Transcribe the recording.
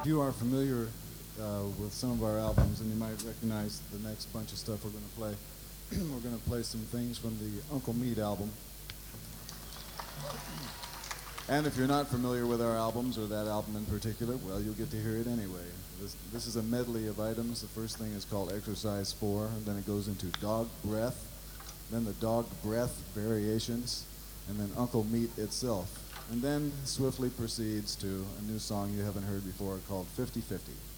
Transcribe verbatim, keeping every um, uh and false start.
you are familiar uh, with some of our albums, and you might recognize the next bunch of stuff we're going to play. We're going to play some things from the Uncle Meat album. And if you're not familiar with our albums, or that album in particular, well, you'll get to hear it anyway. This, this is a medley of items. The first thing is called Exercise four, and then it goes into Dog Breath, then the Dog Breath variations, and then Uncle Meat itself. And then swiftly proceeds to a new song you haven't heard before called fifty fifty.